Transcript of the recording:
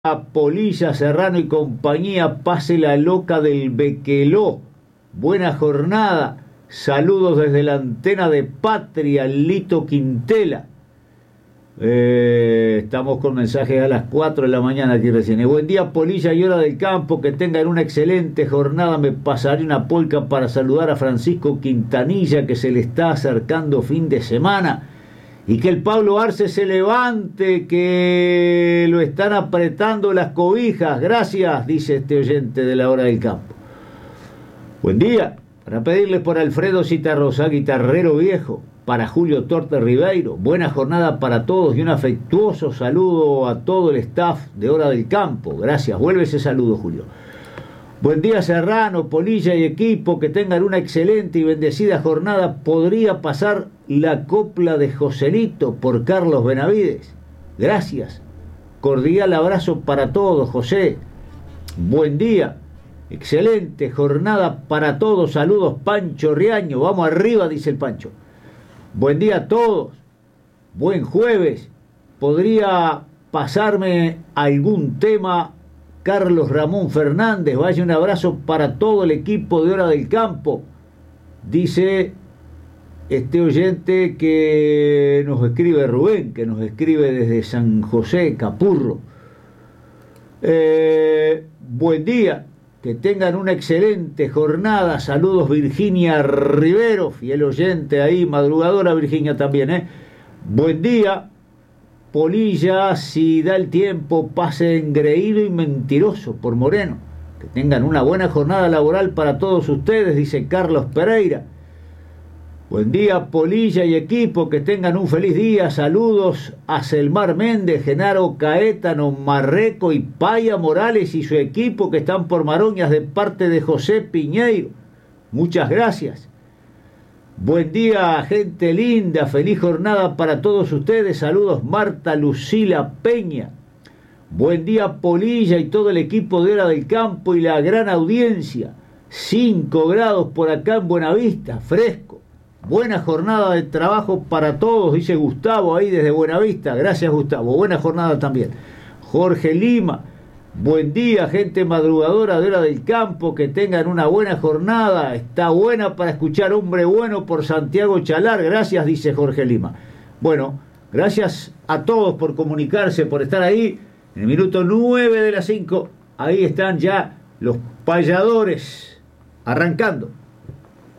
Polilla, Serrano y compañía, pase la loca del Bequeló. Buena jornada. Saludos desde la antena de Patria, Lito Quintela. Estamos con mensajes a las 4 de la mañana aquí recién. Buen día, Polilla y Hora del Campo. Que tengan una excelente jornada. Me pasaré una polca para saludar a Francisco Quintanilla, que se le está acercando fin de semana. Y que el Pablo Arce se levante, que lo están apretando las cobijas. Gracias, dice este oyente de la Hora del Campo. Buen día. Para pedirle por Alfredo Citarrosa, guitarrero viejo. Para Julio Torte Ribeiro. Buena jornada para todos y un afectuoso saludo a todo el staff de Hora del Campo. Gracias. Vuelve ese saludo, Julio. Buen día, Serrano, Polilla y equipo. Que tengan una excelente y bendecida jornada. ¿Podría pasar la copla de Joselito por Carlos Benavides? Gracias. Cordial abrazo para todos, José. Buen día. Excelente jornada para todos. Saludos, Pancho Riaño. Vamos arriba, dice el Pancho. Buen día a todos. Buen jueves. ¿Podría pasarme algún tema? Carlos Ramón Fernández, vaya un abrazo para todo el equipo de Hora del Campo. Dice este oyente que nos escribe Rubén, que nos escribe desde San José, Capurro. Buen día, que tengan una excelente jornada. Saludos, Virginia Rivero, fiel oyente ahí, madrugadora Virginia también. Buen día. Polilla, si da el tiempo, pase engreído y mentiroso por Moreno. Que tengan una buena jornada laboral para todos ustedes, dice Carlos Pereira. Buen día, Polilla y equipo, que tengan un feliz día. Saludos a Selmar Méndez, Genaro Caétano, Marreco y Paya Morales y su equipo que están por Maroñas de parte de José Piñeiro. Muchas gracias. Buen día, gente linda, feliz jornada para todos ustedes. Saludos, Marta Lucila Peña. Buen día, Polilla y todo el equipo de Hora del Campo y la gran audiencia. 5 grados por acá en Buenavista, fresco. Buena jornada de trabajo para todos, dice Gustavo ahí desde Buenavista. Gracias, Gustavo. Buena jornada también. Jorge Lima. Buen día, gente madrugadora de Hora del Campo, que tengan una buena jornada. Está buena para escuchar Hombre Bueno por Santiago Chalar. Gracias, dice Jorge Lima. Bueno, gracias a todos por comunicarse, por estar ahí. En el minuto 9 de las 5, ahí están ya los payadores arrancando.